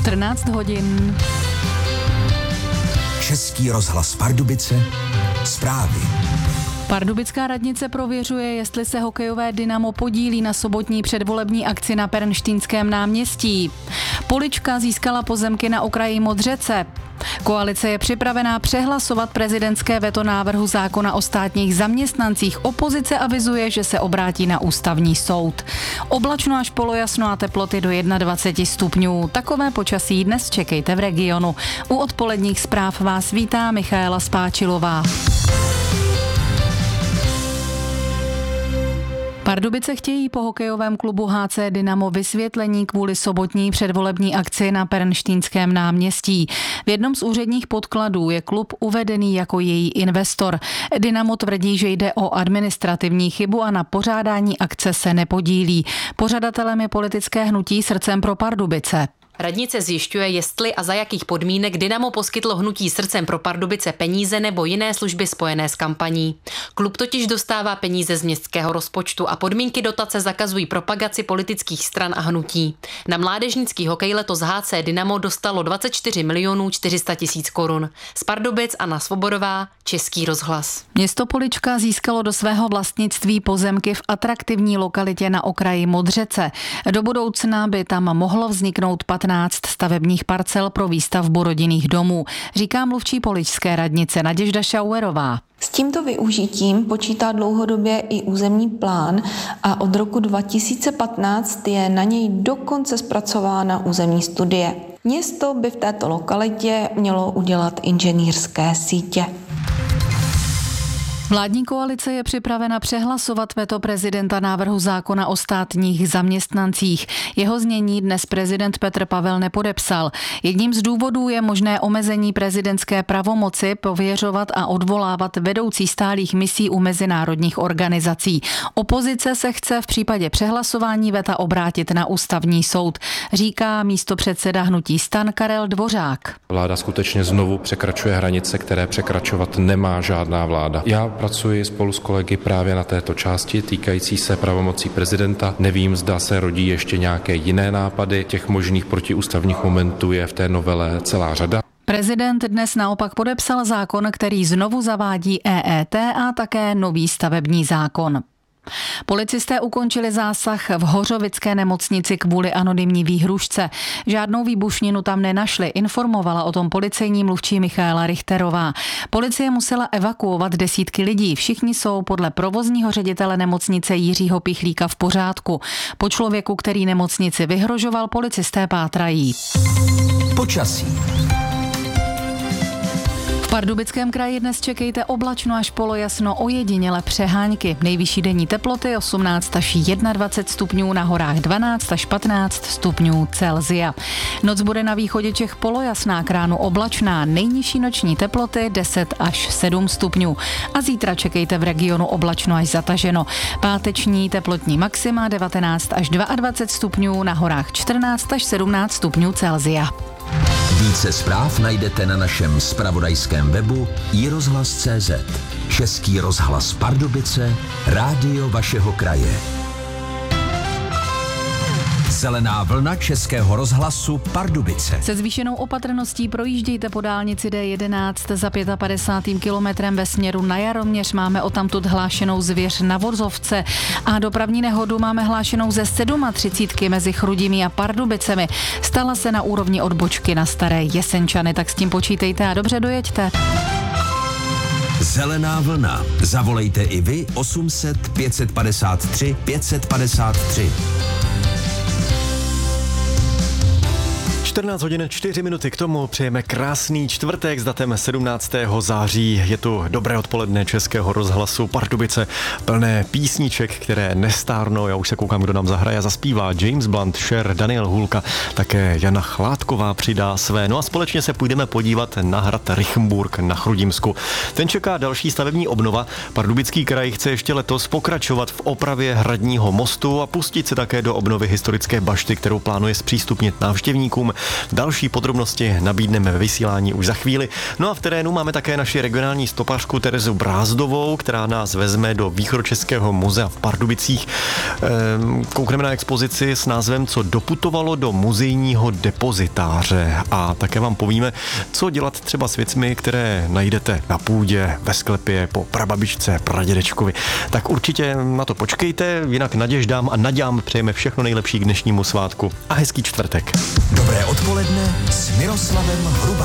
14 hodin. Český rozhlas Pardubice, zprávy. Pardubická radnice prověřuje, jestli se hokejové Dynamo podílí na sobotní předvolební akci na Pernštýnském náměstí. Polička získala pozemky na okraji Modřece. Koalice je připravená přehlasovat prezidentské veto návrhu zákona o státních zaměstnancích. Opozice avizuje, že se obrátí na ústavní soud. Oblačno až polojasno a teploty do 21 stupňů. Takové počasí dnes čekejte v regionu. U odpoledních zpráv vás vítá Michaela Spáčilová. Pardubice chtějí po hokejovém klubu HC Dynamo vysvětlení kvůli sobotní předvolební akci na Pernštýnském náměstí. V jednom z úředních podkladů je klub uvedený jako její investor. Dynamo tvrdí, že jde o administrativní chybu a na pořádání akce se nepodílí. Pořadatelem je politické hnutí Srdcem pro Pardubice. Radnice zjišťuje, jestli a za jakých podmínek Dynamo poskytlo hnutí Srdcem pro Pardubice peníze nebo jiné služby spojené s kampaní. Klub totiž dostává peníze z městského rozpočtu a podmínky dotace zakazují propagaci politických stran a hnutí. Na mládežnický hokej letos HC Dynamo dostalo 24 400 000 korun. Z Pardubic Anna Svobodová, Český rozhlas. Město Polička získalo do svého vlastnictví pozemky v atraktivní lokalitě na okraji Modřece. Do budoucna by tam mohlo vzniknout 15 stavebních parcel pro výstavbu rodinných domů, říká mluvčí poličské radnice Naděžda Šauerová. S tímto využitím počítá dlouhodobě i územní plán a od roku 2015 je na něj dokonce zpracována územní studie. Město by v této lokalitě mělo udělat inženýrské sítě. Vládní koalice je připravena přehlasovat veto prezidenta návrhu zákona o státních zaměstnancích. Jeho znění dnes prezident Petr Pavel nepodepsal. Jedním z důvodů je možné omezení prezidentské pravomoci pověřovat a odvolávat vedoucí stálých misí u mezinárodních organizací. Opozice se chce v případě přehlasování veta obrátit na ústavní soud, říká místopředseda hnutí STAN Karel Dvořák. Vláda skutečně znovu překračuje hranice, které překračovat nemá žádná vláda. Já pracuji spolu s kolegy právě na této části týkající se pravomocí prezidenta. Nevím, zda se rodí ještě nějaké jiné nápady. Těch možných protiústavních momentů je v té novele celá řada. Prezident dnes naopak podepsal zákon, který znovu zavádí EET a také nový stavební zákon. Policisté ukončili zásah v Hořovické nemocnici kvůli anonymní výhružce. Žádnou výbušninu tam nenašli, informovala o tom policejní mluvčí Michaela Richterová. Policie musela evakuovat desítky lidí. Všichni jsou podle provozního ředitele nemocnice Jiřího Pichlíka v pořádku. Po člověku, který nemocnici vyhrožoval, policisté pátrají. Počasí. V Pardubickém kraji dnes čekejte oblačno až polojasno, ojediněle přehánky. Nejvyšší denní teploty 18 až 21 stupňů, na horách 12 až 15 stupňů Celsia. Noc bude na východě Čech polojasná, k ránu oblačná, nejnižší noční teploty 10 až 7 stupňů. A zítra čekejte v regionu oblačno až zataženo. Páteční teplotní maxima 19 až 22 stupňů, na horách 14 až 17 stupňů Celsia. Více zpráv najdete na našem zpravodajském webu iRozhlas.cz. Český rozhlas Pardubice, rádio vašeho kraje. Zelená vlna Českého rozhlasu Pardubice. Se zvýšenou opatrností projíždějte po dálnici D11 za 55. kilometrem ve směru na Jaroměř. Máme odtamtud hlášenou zvěř na vozovce a dopravní nehodu máme hlášenou ze 37 mezi Chrudimi a Pardubicemi. Stala se na úrovni odbočky na Staré Jesenčany, tak s tím počítejte a dobře dojeďte. Zelená vlna. Zavolejte i vy 800 553 553. 14 hodin 4 minuty k tomu přejeme krásný čtvrtek s datem 17. září. Je tu dobré odpoledne Českého rozhlasu Pardubice, plné písniček, které nestárnou. Já už se koukám, kdo nám zahraje a zaspívá. James Blunt, Cher, Daniel Hůlka, také Jana Chládková přidá své. No a společně se půjdeme podívat na hrad Rychenburg na Chrudimsku. Ten čeká další stavební obnova. Pardubický kraj chce ještě letos pokračovat v opravě hradního mostu a pustit se také do obnovy historické bašty, kterou plánuje zpřístupnit návštěvníkům. Další podrobnosti nabídneme ve vysílání už za chvíli. No a v terénu máme také naši regionální stopařku Terezu Brázdovou, která nás vezme do Východočeského muzea v Pardubicích. Koukneme na expozici s názvem Co doputovalo do muzejního depozitáře a také vám povíme, co dělat třeba s věcmi, které najdete na půdě, ve sklepě, po prababičce, pradědečkovi. Tak určitě na to počkejte, jinak Naděždám a Naďám přejeme všechno nejlepší k dnešnímu svátku a hezký čtvrtek. Dobré odpoledne s Miroslavem Hrubákem.